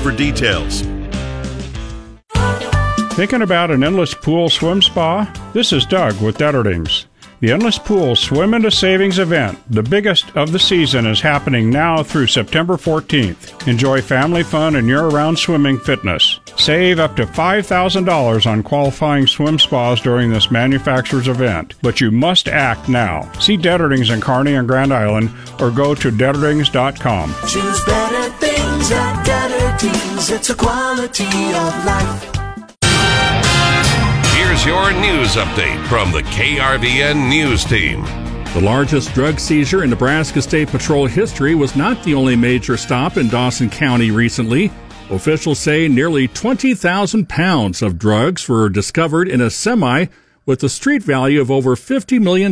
for details. Thinking about an endless pool swim spa? This is Doug with Detterdings. The Endless Pool Swim into Savings event, the biggest of the season, is happening now through September 14th. Enjoy family fun and year-round swimming fitness. Save up to $5,000 on qualifying swim spas during this manufacturer's event, but you must act now. See Detterdings in Kearney and Grand Island or go to Detterdings.com. Choose better things at Detterdings. It's a quality of life. Here's your news update from the KRVN News Team. The largest drug seizure in Nebraska State Patrol history was not the only major stop in Dawson County recently. Officials say nearly 20,000 pounds of drugs were discovered in a semi with a street value of over $50 million.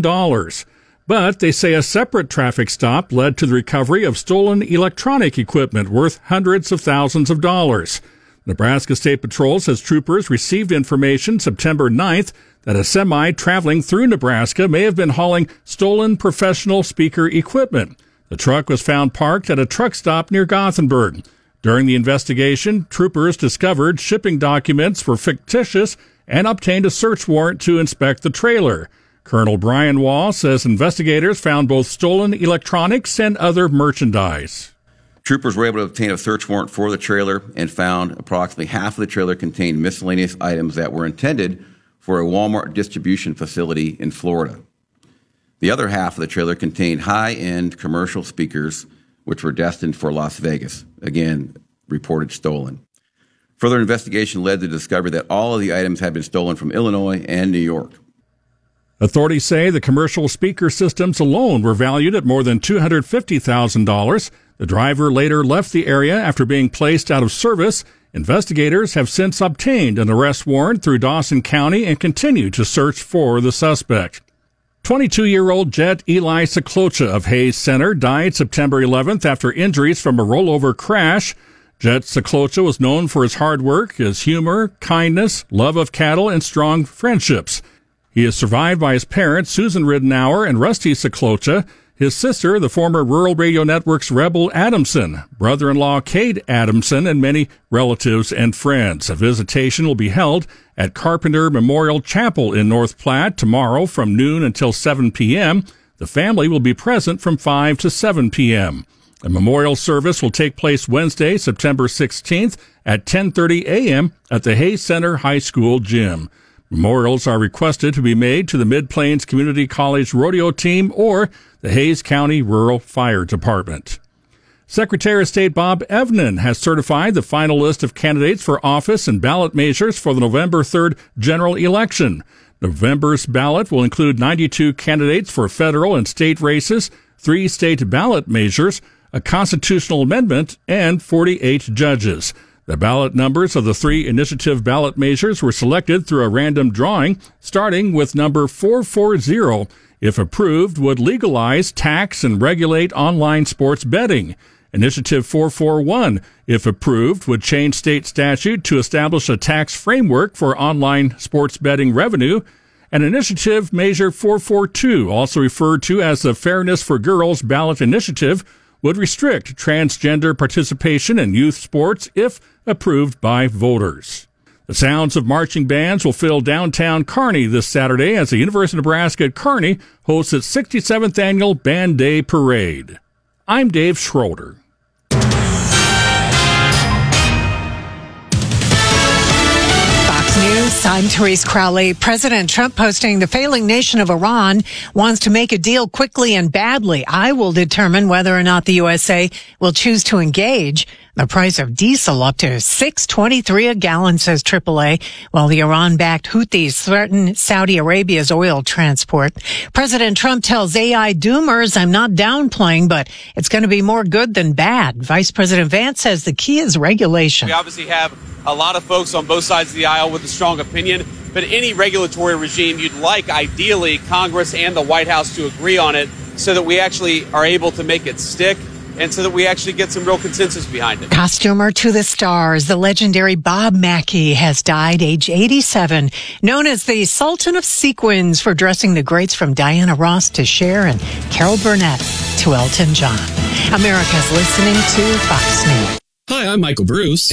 But they say a separate traffic stop led to the recovery of stolen electronic equipment worth hundreds of thousands of dollars. Nebraska State Patrol says troopers received information September 9th that a semi traveling through Nebraska may have been hauling stolen professional speaker equipment. The truck was found parked at a truck stop near Gothenburg. During the investigation, troopers discovered shipping documents were fictitious and obtained a search warrant to inspect the trailer. Colonel Brian Wall says investigators found both stolen electronics and other merchandise. Troopers were able to obtain a search warrant for the trailer and found approximately half of the trailer contained miscellaneous items that were intended for a Walmart distribution facility in Florida. The other half of the trailer contained high-end commercial speakers, which were destined for Las Vegas, again, reported stolen. Further investigation led to the discovery that all of the items had been stolen from Illinois and New York. Authorities say the commercial speaker systems alone were valued at more than $250,000. The driver later left the area after being placed out of service. Investigators have since obtained an arrest warrant through Dawson County and continue to search for the suspect. 22-year-old Jet Eli Ciclocha of Hayes Center died September 11th after injuries from a rollover crash. Jet Ciclocha was known for his hard work, his humor, kindness, love of cattle, and strong friendships. He is survived by his parents, Susan Ridenour and Rusty Ciclocha, his sister, the former Rural Radio Network's Rebel Adamson, brother-in-law Cade Adamson, and many relatives and friends. A visitation will be held at Carpenter Memorial Chapel in North Platte tomorrow from noon until 7 p.m. The family will be present from 5 to 7 p.m. A memorial service will take place Wednesday, September 16th at 10:30 a.m. at the Hayes Center High School gym. Memorials are requested to be made to the Mid-Plains Community College Rodeo Team or the Hayes County Rural Fire Department. Secretary of State Bob Evnen has certified the final list of candidates for office and ballot measures for the November 3rd general election. November's ballot will include 92 candidates for federal and state races, 3 state ballot measures, a constitutional amendment, and 48 judges. The ballot numbers of the 3 initiative ballot measures were selected through a random drawing, starting with number 440. If approved, would legalize, tax, and regulate online sports betting. Initiative 441, if approved, would change state statute to establish a tax framework for online sports betting revenue. And Initiative Measure 442, also referred to as the Fairness for Girls Ballot Initiative, would restrict transgender participation in youth sports if approved by voters. The sounds of marching bands will fill downtown Kearney this Saturday as the University of Nebraska at Kearney hosts its 67th annual Band Day Parade. I'm Dave Schroeder. News. I'm Therese Crowley. President Trump posting the failing nation of Iran wants to make a deal quickly and badly. I will determine whether or not the USA will choose to engage. The price of diesel up to $6.23 a gallon, says AAA, while the Iran-backed Houthis threaten Saudi Arabia's oil transport. President Trump tells AI doomers, I'm not downplaying, but it's going to be more good than bad. Vice President Vance says the key is regulation. We obviously have a lot of folks on both sides of the aisle with a strong opinion, but any regulatory regime you'd like, ideally, Congress and the White House to agree on it so that we actually are able to make it stick and so that we actually get some real consensus behind it. Costumer to the stars, the legendary Bob Mackie has died, age 87, known as the Sultan of Sequins for dressing the greats from Diana Ross to Cher and Carol Burnett to Elton John. America's listening to Fox News. Hi, I'm Michael Bruce.